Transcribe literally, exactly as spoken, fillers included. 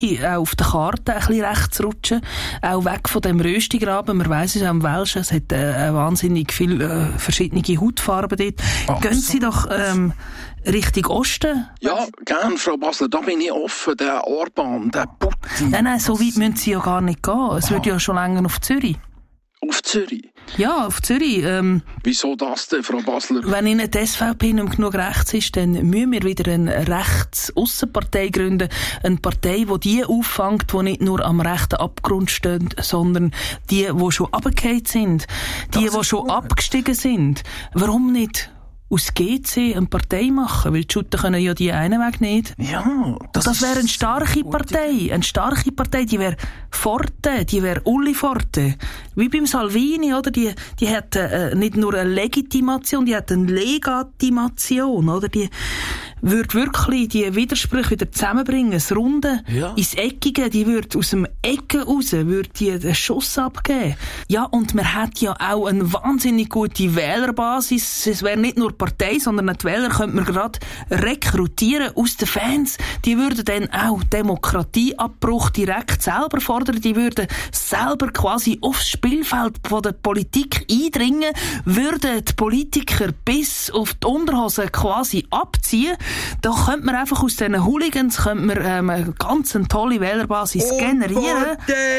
auch auf der Karte ein bisschen rechts rutschen, auch weg von dem Röstigraben. Man weiss es auch im Welschen, es hat äh, wahnsinnig viele äh, verschiedene Hautfarben dort. Absolut. Gehen Sie doch ähm, Richtung Osten? Ja, gern, Frau Basler, da bin ich offen. Der Orban, der Putin. Nein, nein, so weit müssen Sie ja gar nicht gehen. Es wird ja schon länger auf Zürich. Auf Zürich? Ja, auf Zürich. Ähm, Wieso das denn, Frau Basler? Wenn Ihnen die S V P nicht genug rechts ist, dann müssen wir wieder eine Rechts-Aussenpartei gründen. Eine Partei, die die auffängt, die nicht nur am rechten Abgrund stehen, sondern die, die schon runtergefallen sind. Die, die schon gut. abgestiegen sind. Warum nicht aus G C eine Partei machen? Weil die Schutten können ja die einen Weg nicht. Ja, das, das wäre eine starke Partei. Eine starke Partei, die wäre Forte, die wäre Uli Forte. Wie beim Salvini, oder? Die, die hat äh, nicht nur eine Legitimation, die hat eine Legitimation, oder? Die würde wirklich die Widersprüche wieder zusammenbringen, das Runde ja. ins Eckige, die würde aus dem Ecken raus, würde die den Schuss abgeben. Ja, und man hat ja auch eine wahnsinnig gute Wählerbasis. Es wäre nicht nur Partei, sondern die Wähler könnte man gerade rekrutieren aus den Fans. Die würden dann auch Demokratieabbruch direkt selber fordern. Die würden selber quasi aufs Spielfeld von der Politik eindringen, würden die Politiker bis auf die Unterhose quasi abziehen. Da könnte man einfach aus diesen Hooligans könnte man, ähm, eine ganz tolle Wählerbasis generieren.